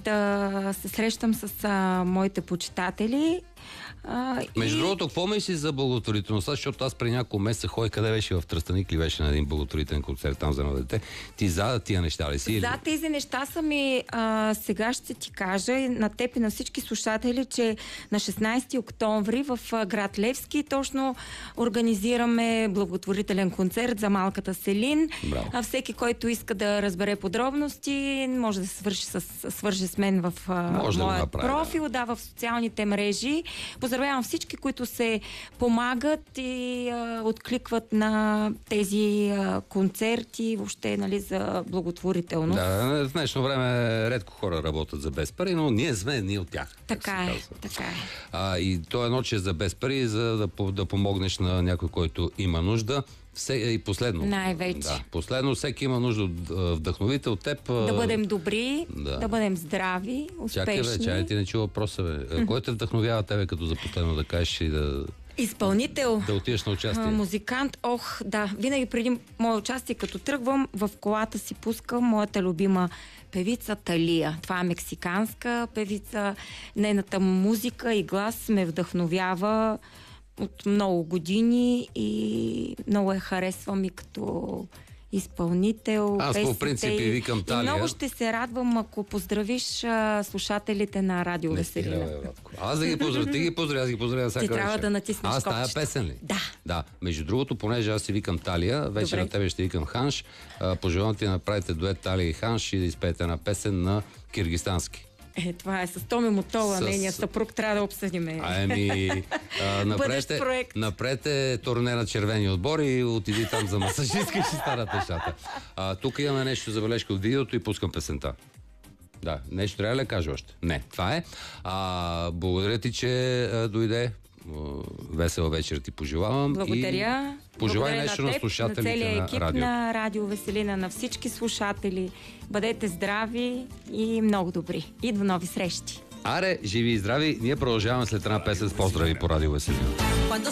да се срещам с моите почитатели. Между другото, какво мислиш за благотворителността? Защото аз при няколко месеца ходих, къде беше, в Тръстеник ли беше на един благотворителен концерт там за едно дете. Ти за тия неща ли си? За тези неща са ми, сега ще ти кажа и на теб и на всички слушатели, че на 16 октомври в град Левски точно организираме благотворителен концерт за малката Селин. Всеки, който иска да разбере подробности, може да се свърже с мен в моя профил, в социалните мрежи. Поздравявам всички, които се помагат и откликват на тези концерти, въобще, нали, за благотворителност. Да, в днешно време редко хора работят за без пари, но ние сме едни от тях. Така е, така е. И то едно, че е за без пари, за да помогнеш на някой, който има нужда. И последно. Най-вече. Да, последно, всеки има нужда от вдъхновител от теб. Да бъдем добри, да бъдем здрави, успешни. Чакай, ти не чува въпроса, бе. Кой те вдъхновява тебе, като за последно да кажеш и да... Изпълнител. Да отидеш на участие. Музикант. Да. Винаги преди мое участие, като тръгвам, в колата си пускам моята любима певица Талия. Това е мексиканска певица. Нейната музика и глас ме вдъхновява от много години и много я харесвам и като изпълнител. Аз по принцип и викам Талия. И много ще се радвам, ако поздравиш слушателите на Радио Веселина. Аз да ги поздравя, ти ги поздравя, аз ги поздравя всяка вечер. Ти трябва да натиснеш копчето. Тая песен ли? Да. Между другото, понеже аз си викам Талия, вече на тебе ще викам Ханш. Пожелавам ти да направите дует Талия и Ханш и да изпеете една песен на киргистански. Това е с Томи Мотола, нейния съпруг, трябва да обсъдим. Напред е турне на червени отбори и отиди там за масажистка и ще станат нещата. Тук имаме нещо забележка от видеото и пускам песента. Да, нещо трябва да кажа още? Не, това е. Благодаря ти, че дойде. Весела вечер ти пожелавам. Благодаря. Пожелай нещо на слушателите на целия екип радио. на Радио Веселина, на всички слушатели. Бъдете здрави и много добри. И до нови срещи. Аре, живи и здрави. Ние продължаваме след една песен с поздрави по Радио Веселина.